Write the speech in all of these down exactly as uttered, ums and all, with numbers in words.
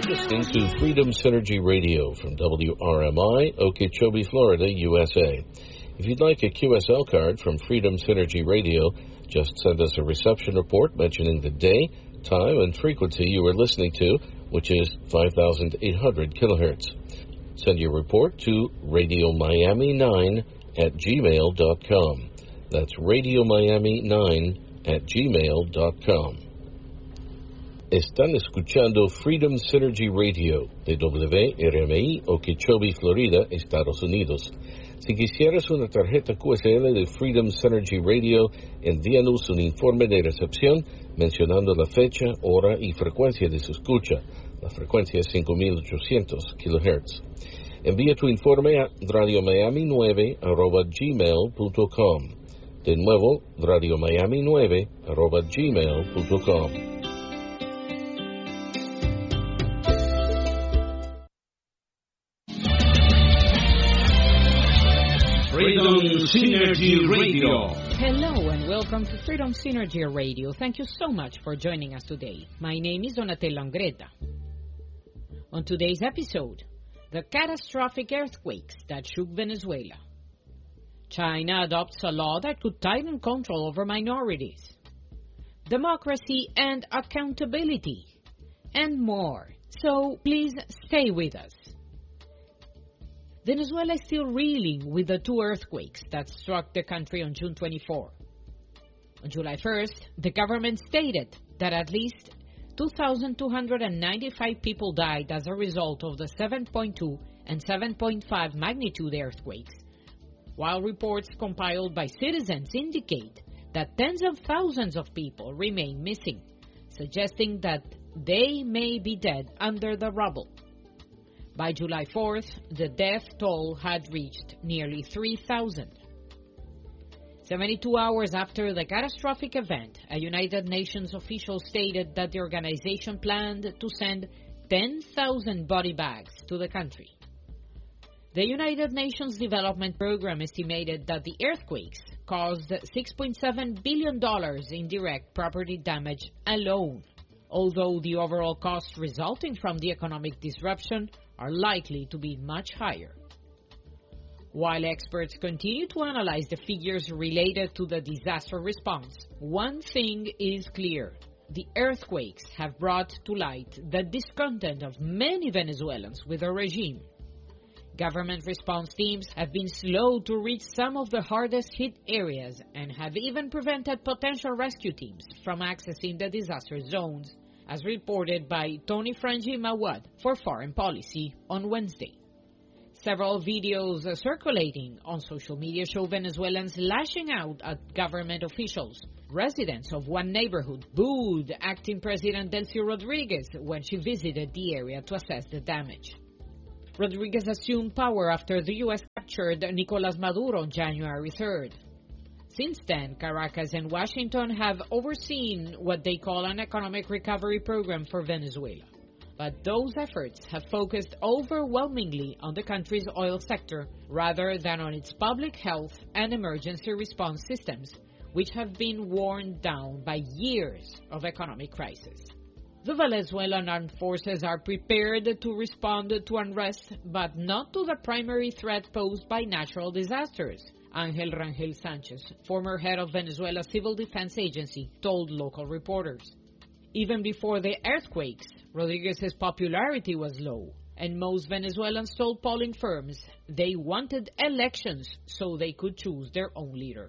listening to Freedom Synergy Radio from W R M I, Okeechobee, Florida, U S A. If you'd like a Q S L card from Freedom Synergy Radio, just send us a reception report mentioning the day, time, and frequency you are listening to, which is five thousand eight hundred kilohertz. Send your report to radio miami nine at gmail dot com. That's radio miami nine at gmail dot com. Están escuchando Freedom Synergy Radio de W R M I, Okeechobee, Florida, Estados Unidos. Si quisieras una tarjeta Q S L de Freedom Synergy Radio, envíanos un informe de recepción mencionando la fecha, hora y frecuencia de su escucha. La frecuencia es cinco mil ochocientos kilohertz. Envía tu informe a radio miami nueve arroba gmail punto com. De nuevo, radio miami nueve arroba gmail punto com. Freedom Synergy Radio. Hello and welcome to Freedom Synergy Radio. Thank you so much for joining us today. My name is Donatella Angreta. On today's episode, the catastrophic earthquakes that shook Venezuela. China adopts a law that could tighten control over minorities. Democracy and accountability. And more. So please stay with us. Venezuela is still reeling with the two earthquakes that struck the country on June twenty-fourth. On July first, the government stated that at least two thousand two hundred ninety-five people died as a result of the seven point two and seven point five magnitude earthquakes, while reports compiled by citizens indicate that tens of thousands of people remain missing, suggesting that they may be dead under the rubble. By July fourth, the death toll had reached nearly three thousand. seventy-two hours after the catastrophic event, a United Nations official stated that the organization planned to send ten thousand body bags to the country. The United Nations Development Program estimated that the earthquakes caused six point seven billion dollars in direct property damage alone, although the overall costs resulting from the economic disruption are likely to be much higher. While experts continue to analyze the figures related to the disaster response, one thing is clear. The earthquakes have brought to light the discontent of many Venezuelans with the regime. Government response teams have been slow to reach some of the hardest hit areas and have even prevented potential rescue teams from accessing the disaster zones, as reported by Tony Frangi Mawad for Foreign Policy on Wednesday. Several videos uh, circulating on social media show Venezuelans lashing out at government officials. Residents of one neighborhood booed acting President Delcy Rodriguez when she visited the area to assess the damage. Rodriguez assumed power after the U S captured Nicolás Maduro on January third. Since then, Caracas and Washington have overseen what they call an economic recovery program for Venezuela. But those efforts have focused overwhelmingly on the country's oil sector rather than on its public health and emergency response systems, which have been worn down by years of economic crisis. The Venezuelan armed forces are prepared to respond to unrest, but not to the primary threat posed by natural disasters, Ángel Rangel Sánchez, former head of Venezuela's Civil Defense Agency, told local reporters. Even before the earthquakes, Rodriguez's popularity was low, and most Venezuelans told polling firms they wanted elections so they could choose their own leader.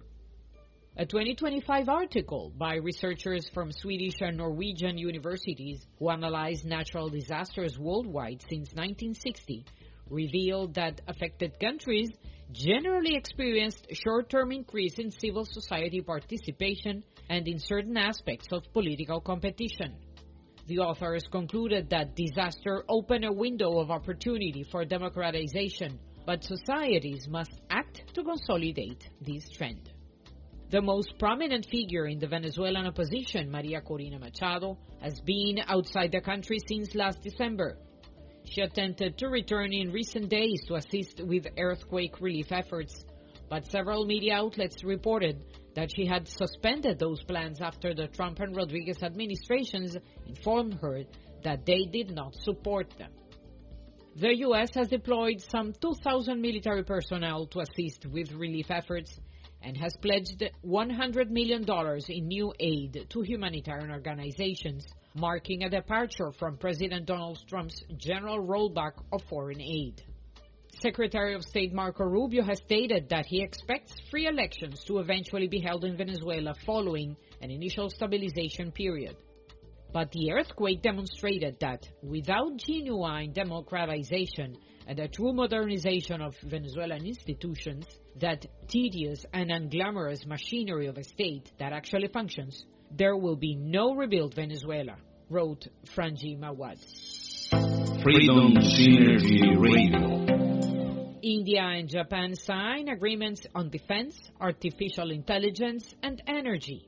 A twenty twenty-five article by researchers from Swedish and Norwegian universities who analyzed natural disasters worldwide since nineteen sixty revealed that affected countries generally experienced short-term increase in civil society participation and in certain aspects of political competition. The authors concluded that disaster opened a window of opportunity for democratization, but societies must act to consolidate this trend. The most prominent figure in the Venezuelan opposition, Maria Corina Machado, has been outside the country since last December. She attempted to return in recent days to assist with earthquake relief efforts, but several media outlets reported that she had suspended those plans after the Trump and Rodriguez administrations informed her that they did not support them. The U S has deployed some two thousand military personnel to assist with relief efforts and has pledged one hundred million dollars in new aid to humanitarian organizations, marking a departure from President Donald Trump's general rollback of foreign aid. Secretary of State Marco Rubio has stated that he expects free elections to eventually be held in Venezuela following an initial stabilization period. But the earthquake demonstrated that without genuine democratization and a true modernization of Venezuelan institutions, that tedious and unglamorous machinery of a state that actually functions, there will be no rebuilt Venezuela, wrote Franji Mawad. Freedom Synergy Radio. India and Japan sign agreements on defense, artificial intelligence, and energy.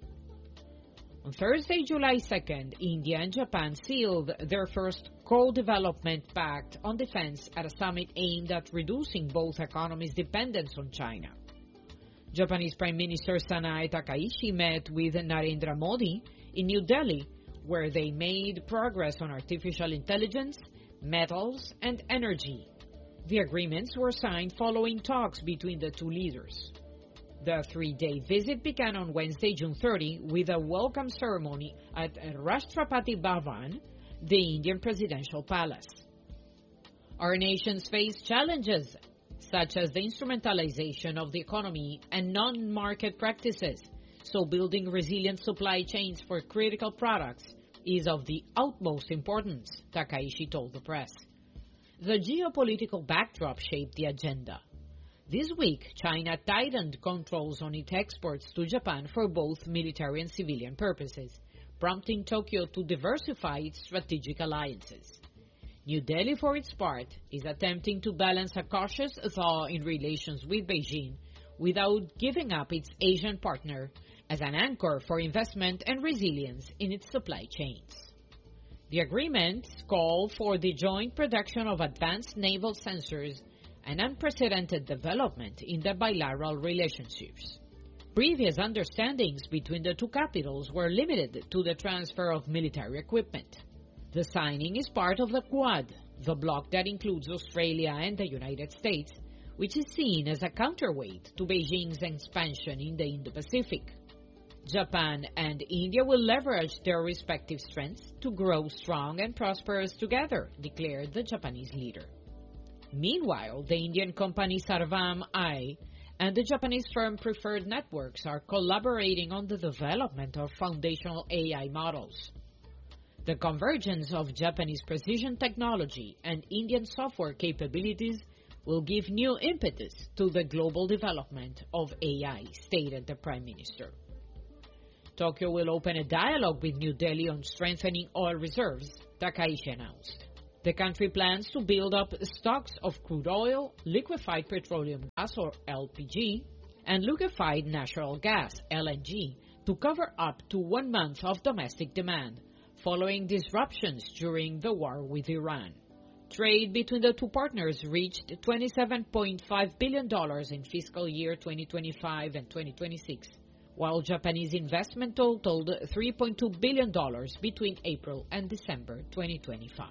On Thursday, July second, India and Japan sealed their first co-development pact on defense at a summit aimed at reducing both economies' dependence on China. Japanese Prime Minister Sanae Takaishi met with Narendra Modi in New Delhi, where they made progress on artificial intelligence, metals, and energy. The agreements were signed following talks between the two leaders. The three-day visit began on Wednesday, June thirtieth, with a welcome ceremony at Rashtrapati Bhavan, the Indian presidential palace. Our nations face challenges such as the instrumentalization of the economy and non-market practices, so building resilient supply chains for critical products is of the utmost importance, Takaishi told the press. The geopolitical backdrop shaped the agenda. This week, China tightened controls on its exports to Japan for both military and civilian purposes, prompting Tokyo to diversify its strategic alliances. New Delhi, for its part, is attempting to balance a cautious thaw in relations with Beijing without giving up its Asian partner as an anchor for investment and resilience in its supply chains. The agreements call for the joint production of advanced naval sensors, an unprecedented development in the bilateral relationships. Previous understandings between the two capitals were limited to the transfer of military equipment. The signing is part of the Quad, the bloc that includes Australia and the United States, which is seen as a counterweight to Beijing's expansion in the Indo-Pacific. Japan and India will leverage their respective strengths to grow strong and prosperous together, declared the Japanese leader. Meanwhile, the Indian company Sarvam I and the Japanese firm Preferred Networks are collaborating on the development of foundational A I models. The convergence of Japanese precision technology and Indian software capabilities will give new impetus to the global development of A I, stated the Prime Minister. Tokyo will open a dialogue with New Delhi on strengthening oil reserves, Takaishi announced. The country plans to build up stocks of crude oil, liquefied petroleum gas or L P G, and liquefied natural gas, L N G, to cover up to one month of domestic demand, following disruptions during the war with Iran. Trade between the two partners reached twenty-seven point five billion dollars in fiscal year twenty twenty-five and twenty twenty-six, while Japanese investment totaled three point two billion dollars between April and December twenty twenty-five.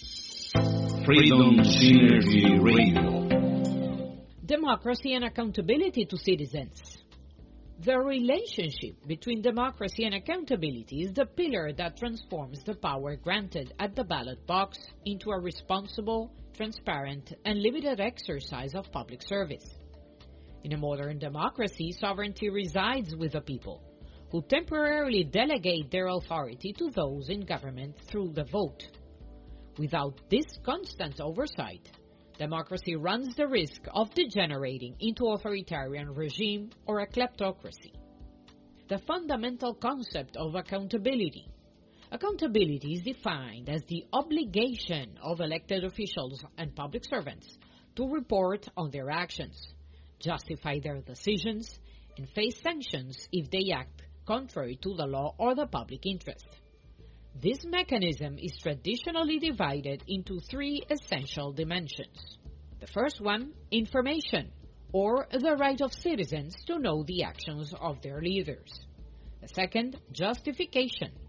Freedom Synergy Radio. Democracy and accountability to citizens. The relationship between democracy and accountability is the pillar that transforms the power granted at the ballot box into a responsible, transparent, and limited exercise of public service. In a modern democracy, sovereignty resides with the people, who temporarily delegate their authority to those in government through the vote. Without this constant oversight, democracy runs the risk of degenerating into authoritarian regime or a kleptocracy. The fundamental concept of accountability. Accountability is defined as the obligation of elected officials and public servants to report on their actions, justify their decisions, and face sanctions if they act contrary to the law or the public interest. This mechanism is traditionally divided into three essential dimensions. The first one, information, or the right of citizens to know the actions of their leaders. The second, justification,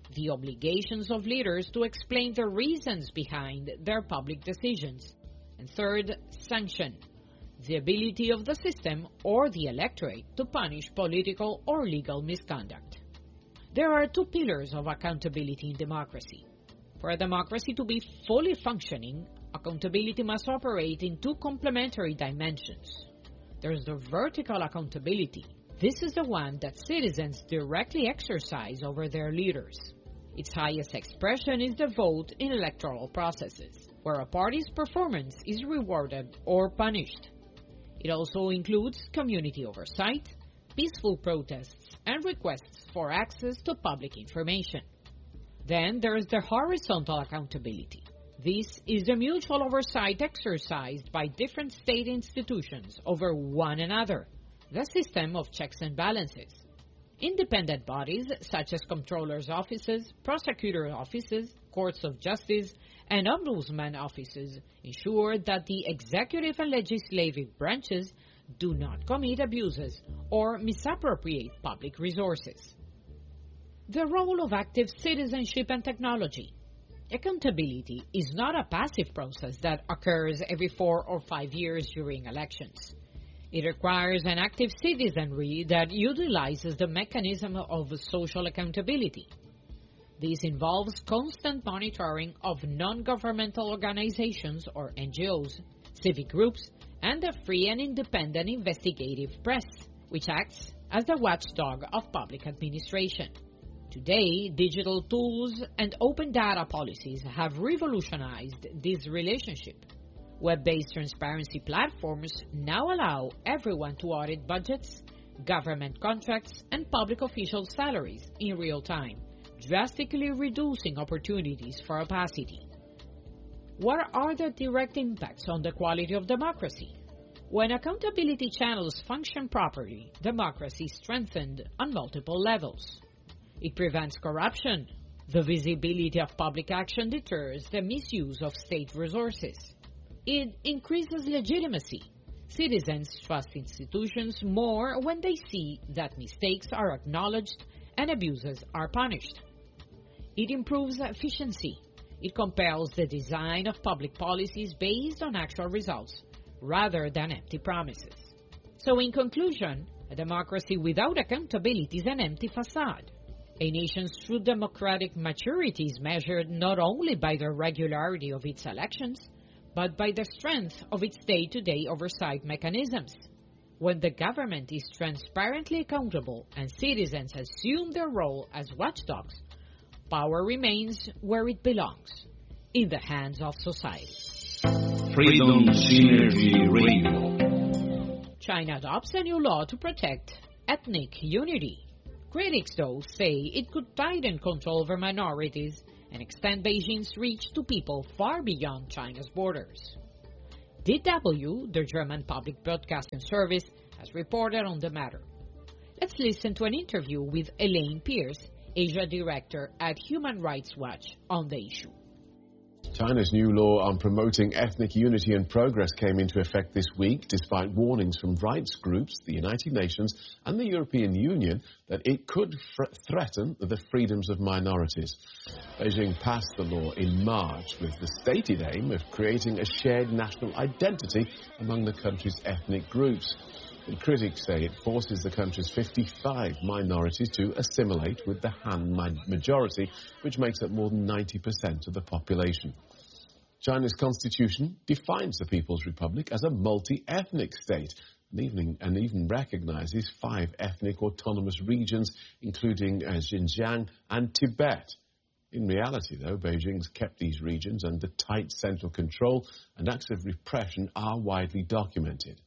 the obligations of leaders to explain the reasons behind their public decisions. And third, sanction, the ability of the system or the electorate to punish political or legal misconduct. There are two pillars of accountability in democracy. For a democracy to be fully functioning, accountability must operate in two complementary dimensions. There's the vertical accountability. This is the one that citizens directly exercise over their leaders. Its highest expression is the vote in electoral processes, where a party's performance is rewarded or punished. It also includes community oversight, peaceful protests, and requests for access to public information. Then there is the horizontal accountability. This is the mutual oversight exercised by different state institutions over one another, the system of checks and balances. Independent bodies such as controllers' offices, prosecutor offices, courts of justice, and ombudsman offices ensure that the executive and legislative branches do not commit abuses or misappropriate public resources. The role of active citizenship and technology. Accountability is not a passive process that occurs every four or five years during elections. It requires an active citizenry that utilizes the mechanism of social accountability. This involves constant monitoring of non-governmental organizations or N G Os, civic groups, and the free and independent investigative press, which acts as the watchdog of public administration. Today, digital tools and open data policies have revolutionized this relationship. Web-based transparency platforms now allow everyone to audit budgets, government contracts, and public official salaries in real time, drastically reducing opportunities for opacity. What are the direct impacts on the quality of democracy? When accountability channels function properly, democracy is strengthened on multiple levels. It prevents corruption. The visibility of public action deters the misuse of state resources. It increases legitimacy. Citizens trust institutions more when they see that mistakes are acknowledged and abuses are punished. It improves efficiency. It compels the design of public policies based on actual results rather than empty promises. So in conclusion, a democracy without accountability is an empty facade. A nation's true democratic maturity is measured not only by the regularity of its elections, but by the strength of its day-to-day oversight mechanisms. When the government is transparently accountable and citizens assume their role as watchdogs, power remains where it belongs, in the hands of society. Freedom Synergy Radio. China adopts a new law to protect ethnic unity. Critics, though, say it could tighten control over minorities and extend Beijing's reach to people far beyond China's borders. D W, the German public broadcasting service, has reported on the matter. Let's listen to an interview with Elaine Pierce, Asia Director at Human Rights Watch, on the issue. China's new law on promoting ethnic unity and progress came into effect this week, despite warnings from rights groups, the United Nations and the European Union that it could threaten the freedoms of minorities. Beijing passed the law in March with the stated aim of creating a shared national identity among the country's ethnic groups. And critics say it forces the country's fifty-five minorities to assimilate with the Han majority, which makes up more than ninety percent of the population. China's constitution defines the People's Republic as a multi-ethnic state and even, and even recognizes five ethnic autonomous regions, including uh, Xinjiang and Tibet. In reality, though, Beijing's kept these regions under tight central control, and acts of repression are widely documented.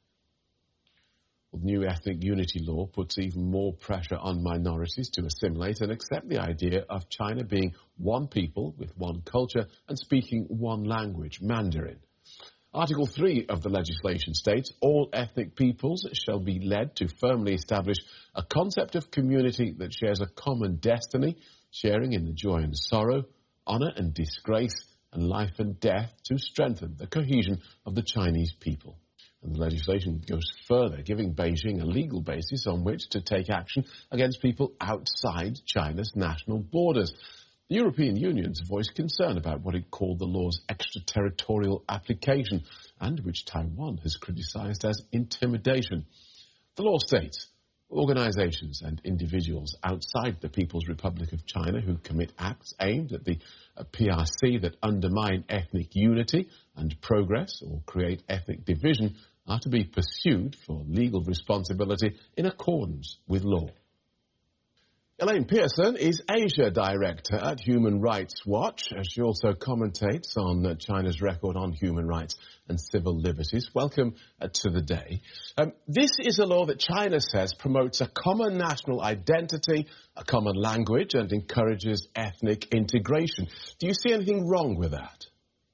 The new ethnic unity law puts even more pressure on minorities to assimilate and accept the idea of China being one people with one culture and speaking one language, Mandarin. Article three of the legislation states all ethnic peoples shall be led to firmly establish a concept of community that shares a common destiny, sharing in the joy and sorrow, honor and disgrace, and life and death to strengthen the cohesion of the Chinese people. And the legislation goes further, giving Beijing a legal basis on which to take action against people outside China's national borders. The European Union's voiced concern about what it called the law's extraterritorial application, and which Taiwan has criticised as intimidation. The law states organisations and individuals outside the People's Republic of China who commit acts aimed at the uh, P R C that undermine ethnic unity and progress or create ethnic division are to be pursued for legal responsibility in accordance with law. Elaine Pearson is Asia Director at Human Rights Watch. She also commentates on China's record on human rights and civil liberties. Welcome uh, to the day. Um, this is a law that China says promotes a common national identity, a common language, and encourages ethnic integration. Do you see anything wrong with that?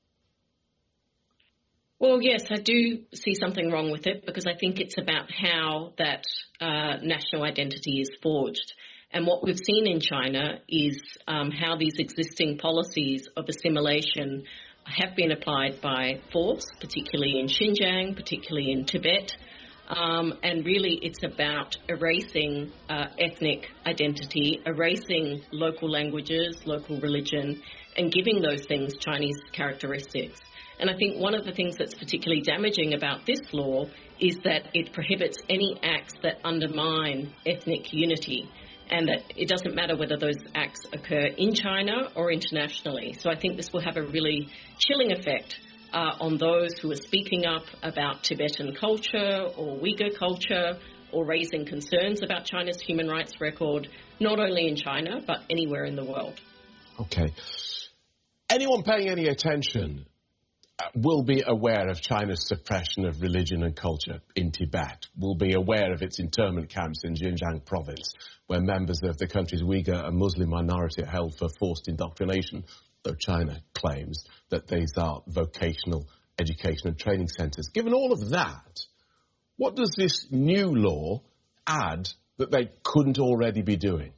Well, yes, I do see something wrong with it because I think it's about how that uh, national identity is forged. And what we've seen in China is um, how these existing policies of assimilation have been applied by force, particularly in Xinjiang, particularly in Tibet. Um, and really it's about erasing uh, ethnic identity, erasing local languages, local religion, and giving those things Chinese characteristics. And I think one of the things that's particularly damaging about this law is that it prohibits any acts that undermine ethnic unity, and that it doesn't matter whether those acts occur in China or internationally. So I think this will have a really chilling effect uh, on those who are speaking up about Tibetan culture or Uyghur culture or raising concerns about China's human rights record, not only in China, but anywhere in the world. Okay. Anyone paying any attention will be aware of China's suppression of religion and culture in Tibet, will be aware of its internment camps in Xinjiang province, where members of the country's Uyghur and Muslim minority are held for forced indoctrination, though China claims that these are vocational education and training centres. Given all of that, what does this new law add that they couldn't already be doing?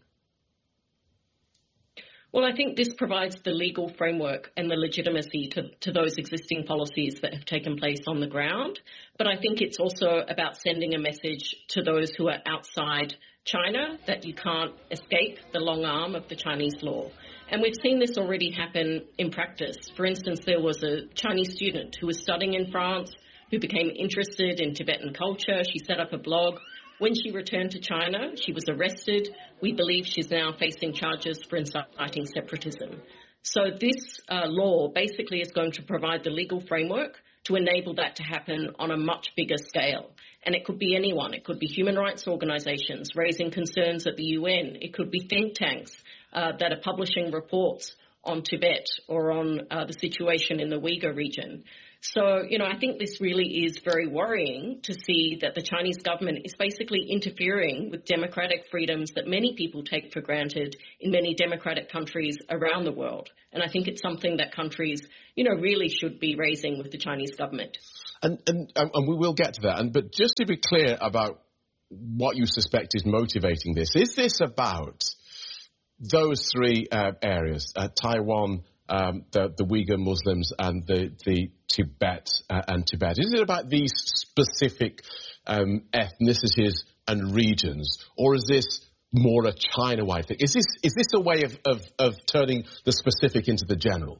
Well, I think this provides the legal framework and the legitimacy to, to those existing policies that have taken place on the ground. But I think it's also about sending a message to those who are outside China that you can't escape the long arm of the Chinese law. And we've seen this already happen in practice. For instance, there was a Chinese student who was studying in France who became interested in Tibetan culture. She set up a blog. When she returned to China, she was arrested. We believe she's now facing charges for inciting separatism. So this uh, law basically is going to provide the legal framework to enable that to happen on a much bigger scale. And it could be anyone. It could be human rights organizations raising concerns at the U N. It could be think tanks uh, that are publishing reports on Tibet or on uh, the situation in the Uyghur region. So, you know, I think this really is very worrying to see that the Chinese government is basically interfering with democratic freedoms that many people take for granted in many democratic countries around the world. And I think it's something that countries, you know, really should be raising with the Chinese government. And, and, and we will get to that. And, but just to be clear about what you suspect is motivating this, is this about those three uh, areas, uh, Taiwan, Um, the, the Uyghur Muslims and the, the Tibet uh, and Tibet? Is it about these specific um, ethnicities and regions, or is this more a China-wide thing? Is this is this a way of, of, of turning the specific into the general?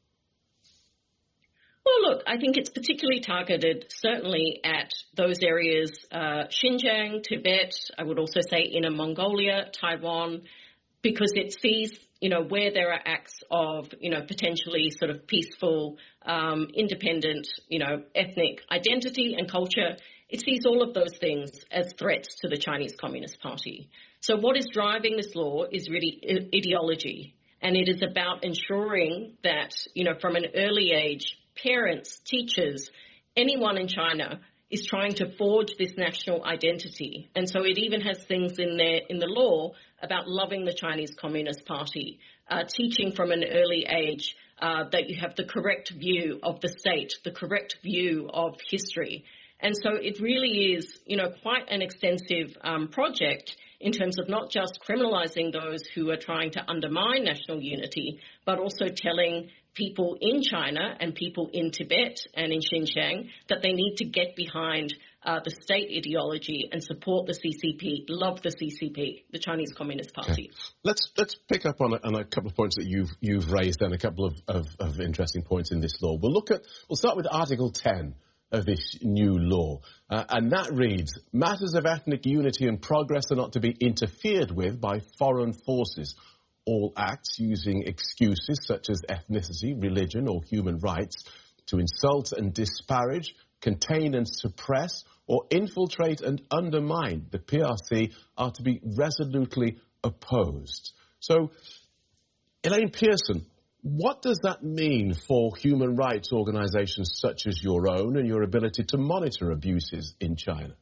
Well, look, I think it's particularly targeted certainly at those areas, uh, Xinjiang, Tibet, I would also say Inner Mongolia, Taiwan, because it sees, you know, where there are acts of, you know, potentially sort of peaceful, um, independent, you know, ethnic identity and culture, it sees all of those things as threats to the Chinese Communist Party. So what is driving this law is really ideology, and it is about ensuring that, you know, from an early age, parents, teachers, anyone in China is trying to forge this national identity. And so it even has things in there in the law about loving the Chinese Communist Party, uh, teaching from an early age uh, that you have the correct view of the state, the correct view of history. And so it really is, you know, quite an extensive um, project in terms of not just criminalizing those who are trying to undermine national unity, but also telling people in China and people in Tibet and in Xinjiang that they need to get behind uh, the state ideology and support the C C P, love the C C P, the Chinese Communist Party. Okay. Let's let's pick up on a, on a couple of points that you've you've raised and a couple of, of, of interesting points in this law. We'll look at we'll start with Article ten of this new law, uh, and that reads: matters of ethnic unity and progress are not to be interfered with by foreign forces. All acts using excuses such as ethnicity, religion or human rights to insult and disparage, contain and suppress or infiltrate and undermine the P R C are to be resolutely opposed. So, Elaine Pearson, what does that mean for human rights organisations such as your own and your ability to monitor abuses in China?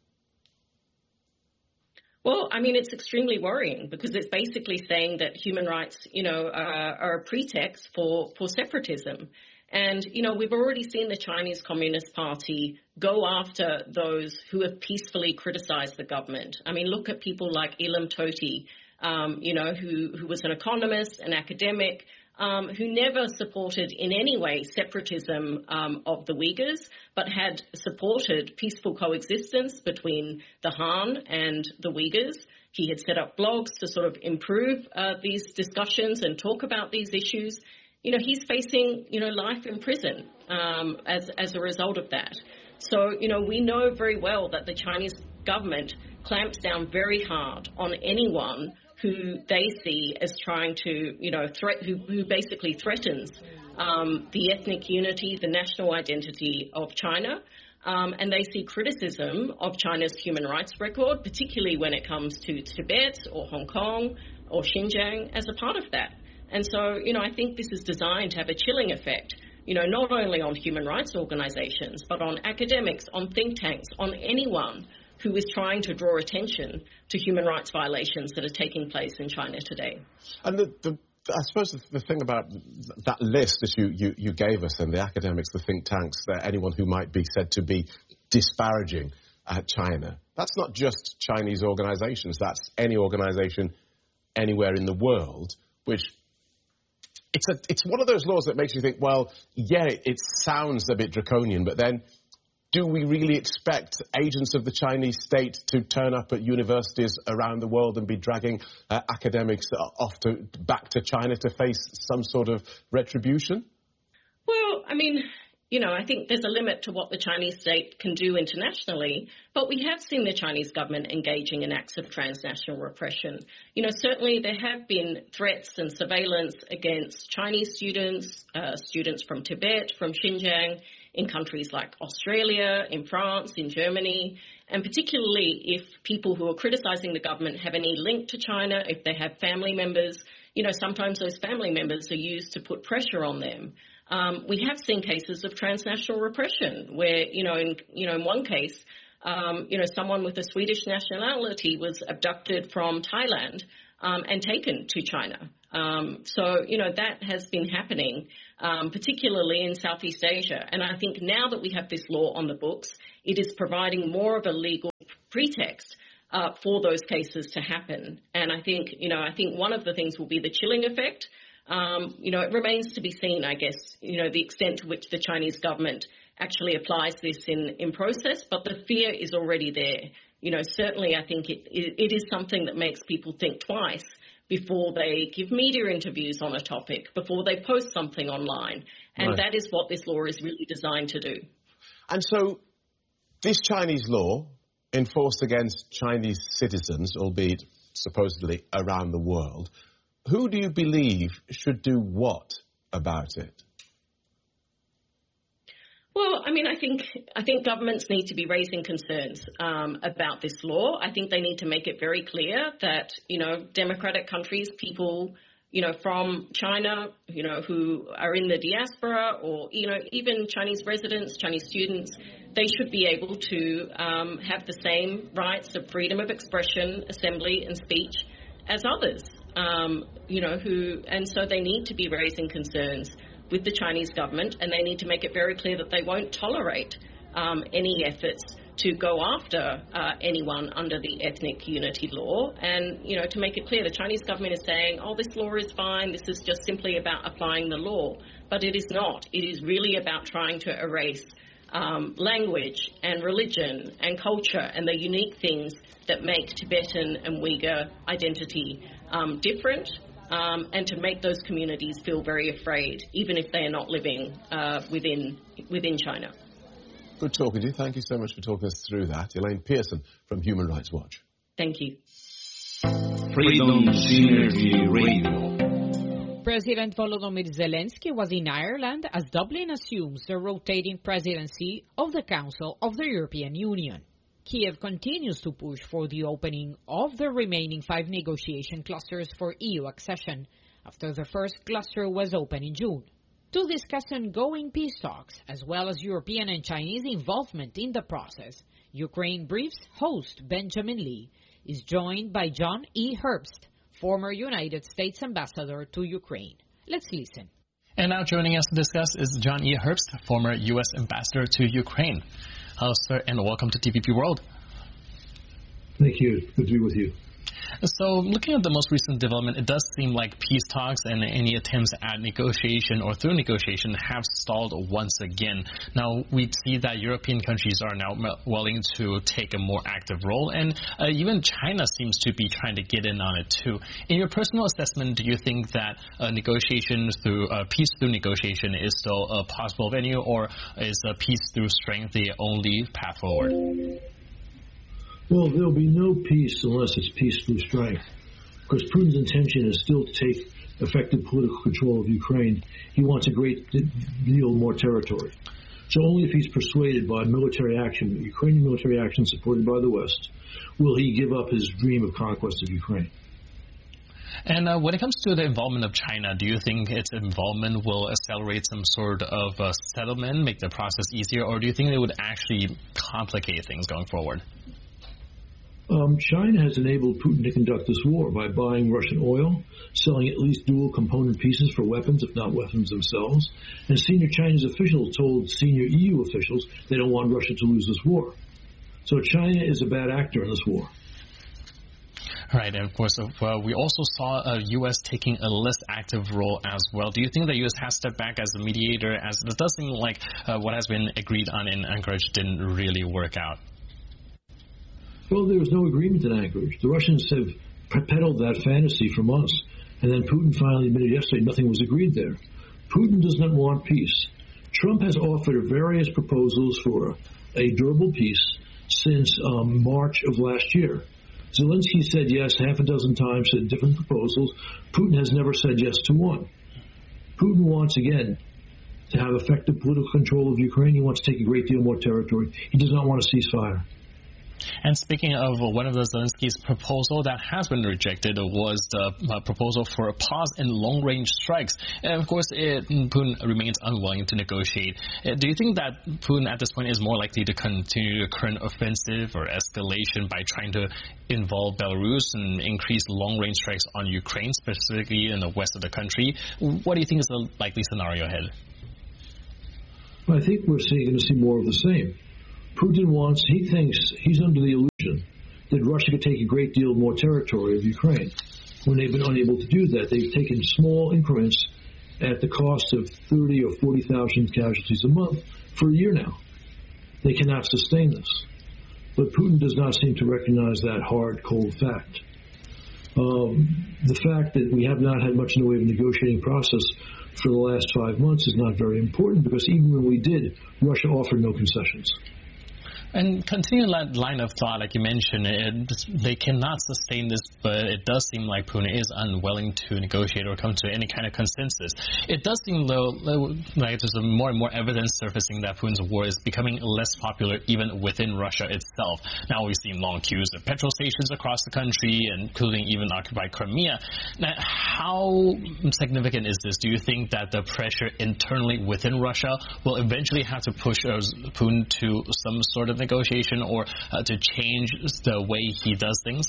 Well, I mean, it's extremely worrying because it's basically saying that human rights, you know, are, are a pretext for, for separatism. And, you know, we've already seen the Chinese Communist Party go after those who have peacefully criticized the government. I mean, look at people like Ilham Tohti, um, you know, who, who was an economist, an academic, Um, who never supported in any way separatism um, of the Uyghurs, but had supported peaceful coexistence between the Han and the Uyghurs. He had set up blogs to sort of improve uh, these discussions and talk about these issues. You know, he's facing, you know, life in prison um, as, as a result of that. So, you know, we know very well that the Chinese government clamps down very hard on anyone who they see as trying to, you know, threat, who, who basically threatens um, the ethnic unity, the national identity of China. Um, and they see criticism of China's human rights record, particularly when it comes to Tibet or Hong Kong or Xinjiang, as a part of that. And so, you know, I think this is designed to have a chilling effect, you know, not only on human rights organizations, but on academics, on think tanks, on anyone who is trying to draw attention to human rights violations that are taking place in China today. And the, the, I suppose the, the thing about that list that you, you, you gave us, and the academics, the think tanks, that anyone who might be said to be disparaging uh, China, that's not just Chinese organizations, that's any organization anywhere in the world, which it's a, it's one of those laws that makes you think, well, yeah, it, it sounds a bit draconian, but then do we really expect agents of the Chinese state to turn up at universities around the world and be dragging uh, academics off to back to China to face some sort of retribution? Well, I mean, you know, I think there's a limit to what the Chinese state can do internationally, but we have seen the Chinese government engaging in acts of transnational repression. You know, certainly there have been threats and surveillance against Chinese students, uh, students from Tibet, from Xinjiang, in countries like Australia, in France, in Germany, and particularly if people who are criticizing the government have any link to China, if they have family members, you know, sometimes those family members are used to put pressure on them. Um, we have seen cases of transnational repression where, you know, in, you know, in one case, um, you know, someone with a Swedish nationality was abducted from Thailand um, and taken to China. Um, so, you know, that has been happening, um, particularly in Southeast Asia. And I think now that we have this law on the books, it is providing more of a legal pretext uh, for those cases to happen. And I think, you know, I think one of the things will be the chilling effect. Um, you know, it remains to be seen, I guess, you know, the extent to which the Chinese government actually applies this in, in process. But the fear is already there. You know, certainly I think it, it, it is something that makes people think twice before they give media interviews on a topic, before they post something online. And right. That is what this law is really designed to do. And so this Chinese law enforced against Chinese citizens, albeit supposedly around the world, who do you believe should do what about it? Well, I mean, I think I think governments need to be raising concerns um, about this law. I think they need to make it very clear that, you know, democratic countries, people, you know, from China, you know, who are in the diaspora or, you know, even Chinese residents, Chinese students, they should be able to um, have the same rights of freedom of expression, assembly and speech as others, um, you know, who, and so they need to be raising concerns with the Chinese government, and they need to make it very clear that they won't tolerate um, any efforts to go after uh, anyone under the ethnic unity law. And, you know, to make it clear, the Chinese government is saying, oh, this law is fine, this is just simply about applying the law. But it is not. It is really about trying to erase um, language and religion and culture and the unique things that make Tibetan and Uyghur identity um, different, um, and to make those communities feel very afraid, even if they are not living uh, within within China. Good talking to you. Thank you so much for talking us through that. Elaine Pearson from Human Rights Watch. Thank you. Freedom Synergy Radio. President Volodymyr Zelensky was in Ireland as Dublin assumes the rotating presidency of the Council of the European Union. Kiev continues to push for the opening of the remaining five negotiation clusters for E U accession after the first cluster was open in June. To discuss ongoing peace talks, as well as European and Chinese involvement in the process, Ukraine Brief's host, Benjamin Lee, is joined by John E. Herbst, former United States ambassador to Ukraine. Let's listen. And now joining us to discuss is John E. Herbst, former U S ambassador to Ukraine. Hello, sir, and welcome to T V P World. Thank you. Good to be with you. So looking at the most recent development, it does seem like peace talks and any attempts at negotiation or through negotiation have stalled once again. Now, we see that European countries are now willing to take a more active role, and uh, even China seems to be trying to get in on it too. In your personal assessment, do you think that uh, negotiations through uh, peace through negotiation is still a possible venue, or is uh, peace through strength the only path forward? Well, there'll be no peace unless it's peace through strength, because Putin's intention is still to take effective political control of Ukraine. He wants a great deal more territory. So only if he's persuaded by military action, Ukrainian military action supported by the West, will he give up his dream of conquest of Ukraine. And uh, when it comes to the involvement of China, do you think its involvement will accelerate some sort of uh, settlement, make the process easier, or do you think it would actually complicate things going forward? Um, China has enabled Putin to conduct this war by buying Russian oil, selling at least dual component pieces for weapons, if not weapons themselves, and senior Chinese officials told senior E U officials they don't want Russia to lose this war. So China is a bad actor in this war. Right, and of course, uh, we also saw the uh, U S taking a less active role as well. Do you think the U S has stepped back as a mediator, as it does seem like uh, what has been agreed on in Anchorage didn't really work out? Well, there was no agreement in Anchorage. The Russians have peddled that fantasy for months, and then Putin finally admitted yesterday nothing was agreed there. Putin does not want peace. Trump has offered various proposals for a durable peace since um, March of last year. Zelensky said yes half a dozen times to different proposals. Putin has never said yes to one. Putin wants, again, to have effective political control of Ukraine. He wants to take a great deal more territory. He does not want a ceasefire. And speaking of one of the Zelensky's proposal that has been rejected was the uh, proposal for a pause in long-range strikes. And of course, it, Putin remains unwilling to negotiate. Uh, do you think that Putin at this point is more likely to continue the current offensive or escalation by trying to involve Belarus and increase long-range strikes on Ukraine, specifically in the west of the country? What do you think is the likely scenario ahead? I think we're seeing, going to see more of the same. Putin wants, he thinks, he's under the illusion that Russia could take a great deal more territory of Ukraine. When they've been unable to do that, they've taken small increments at the cost of thirty or forty thousand casualties a month for a year now. They cannot sustain this. But Putin does not seem to recognize that hard, cold fact. Um, the fact that we have not had much in the way of a negotiating process for the last five months is not very important, because even when we did, Russia offered no concessions. And continuing that line of thought, like you mentioned, it, they cannot sustain this, but it does seem like Putin is unwilling to negotiate or come to any kind of consensus. It does seem, though, like there's more and more evidence surfacing that Putin's war is becoming less popular even within Russia itself. Now we've seen long queues of petrol stations across the country, including even occupied Crimea. Now, how significant is this? Do you think that the pressure internally within Russia will eventually have to push Putin to some sort of negotiation or uh, to change the way he does things?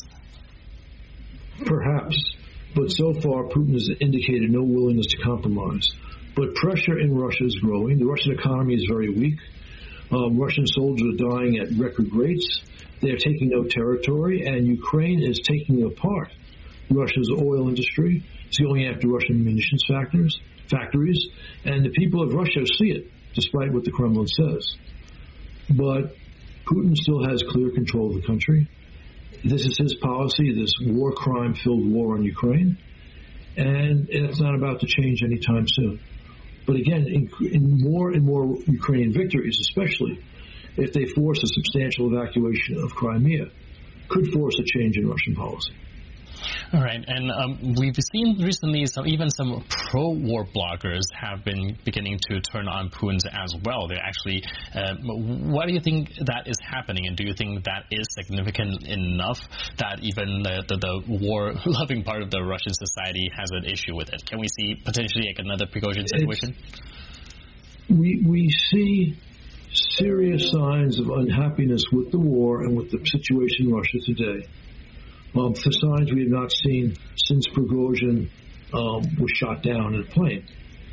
Perhaps, but so far Putin has indicated no willingness to compromise. But pressure in Russia is growing. The Russian economy is very weak. Um, Russian soldiers are dying at record rates. They're taking no territory, and Ukraine is taking apart Russia's oil industry. It's going after Russian munitions factors, factories, and the people of Russia see it, despite what the Kremlin says. But Putin still has clear control of the country. This is his policy, this war crime-filled war on Ukraine, and it's not about to change anytime soon. But again, in, in more and more Ukrainian victories, especially if they force a substantial evacuation of Crimea, could force a change in Russian policy. All right, and um, we've seen recently some even some pro-war bloggers have been beginning to turn on Putin as well. They're actually, uh, why do you think that is happening, and do you think that is significant enough that even the, the, the war-loving part of the Russian society has an issue with it? Can we see potentially like another Prigozhin situation? It's, we we see serious signs of unhappiness with the war and with the situation in Russia today. Um, for signs we have not seen since Prigozhin um, was shot down in a plane.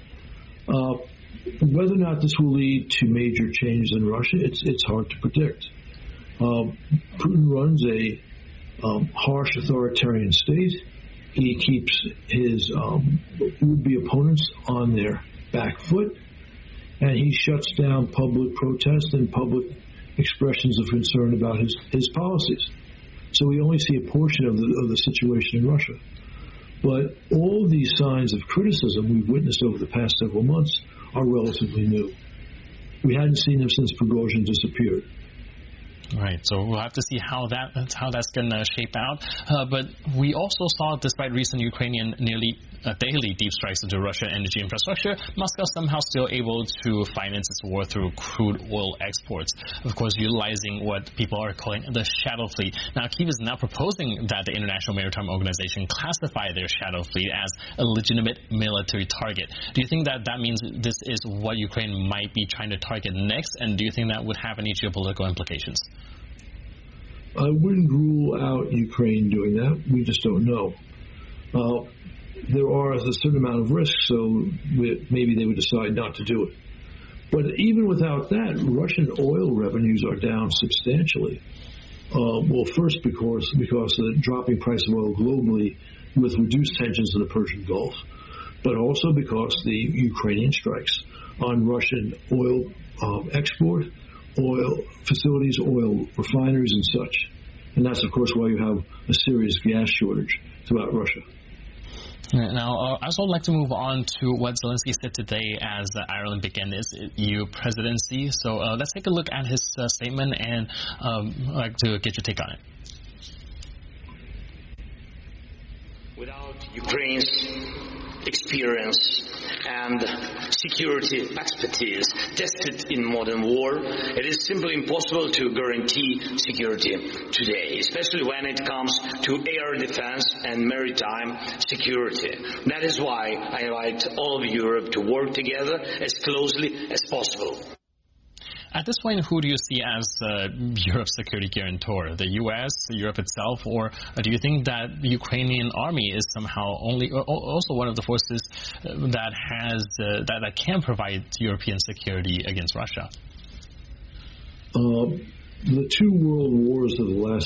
Uh, whether or not this will lead to major changes in Russia, it's it's hard to predict. Um, Putin runs a um, harsh authoritarian state. He keeps his um, would-be opponents on their back foot, and he shuts down public protest and public expressions of concern about his, his policies. So we only see a portion of the, of the situation in Russia. But all these signs of criticism we've witnessed over the past several months are relatively new. We hadn't seen them since Prigozhin disappeared. Right, so we'll have to see how that how that's going to shape out. Uh, but we also saw, despite recent Ukrainian nearly uh, daily deep strikes into Russian energy infrastructure, Moscow somehow still able to finance its war through crude oil exports, of course utilizing what people are calling the shadow fleet. Now, Kyiv is now proposing that the International Maritime Organization classify their shadow fleet as a legitimate military target. Do you think that that means this is what Ukraine might be trying to target next, and do you think that would have any geopolitical implications? I wouldn't rule out Ukraine doing that. We just don't know. Uh, there are a certain amount of risk, so maybe they would decide not to do it. But even without that, Russian oil revenues are down substantially. Uh, well, first because because of the dropping price of oil globally with reduced tensions in the Persian Gulf, but also because the Ukrainian strikes on Russian oil um, export, oil facilities, oil refineries, and such. And that's, of course, why you have a serious gas shortage throughout Russia. Now, uh, I also would like to move on to what Zelensky said today as uh, Ireland began its E U presidency. So uh, let's take a look at his uh, statement, and um, I'd like to get your take on it. Without Ukraine's experience and security expertise tested in modern war, it is simply impossible to guarantee security today, especially when it comes to air defense and maritime security. That is why I invite all of Europe to work together as closely as possible. At this point, who do you see as uh, Europe's security guarantor? The U S, Europe itself, or uh, do you think that the Ukrainian army is somehow only uh, also one of the forces uh, that has uh, that, that can provide European security against Russia? Uh, the two world wars of the last